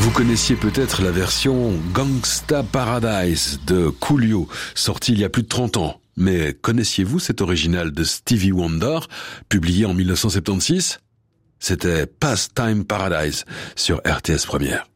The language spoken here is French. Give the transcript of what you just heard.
Vous connaissiez peut-être la version Gangsta Paradise de Coolio, sortie il y a plus de 30 ans. Mais connaissiez-vous cet original de Stevie Wonder, publié en 1976 ? C'était Pastime Paradise sur RTS Première.